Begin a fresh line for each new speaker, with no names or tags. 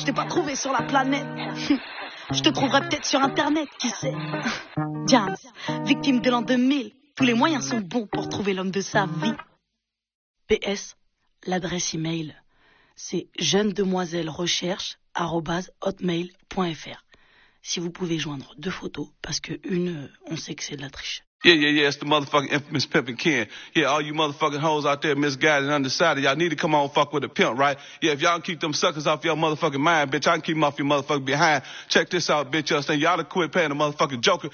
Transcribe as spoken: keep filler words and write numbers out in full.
t'ai pas trouvé sur la planète. Je te trouverai peut-être sur internet, qui sait. Diams, victime de l'an deux mille. Tous les moyens sont bons pour trouver l'homme de sa vie. P S, l'adresse email, c'est jeune demoiselle recherche arobase hotmail point f r. Si vous pouvez joindre deux photos, parce que une, on sait que c'est de la triche.
Yeah, yeah, yeah, it's the motherfucking infamous Pimpin' Ken. Yeah, all you motherfucking hoes out there misguided and undecided, y'all need to come on fuck with a pimp, right? Yeah, if y'all keep them suckers off your motherfucking mind, bitch, I can keep them off your motherfucking behind. Check this out, bitch, y'all saying y'all to quit paying the motherfucking joker.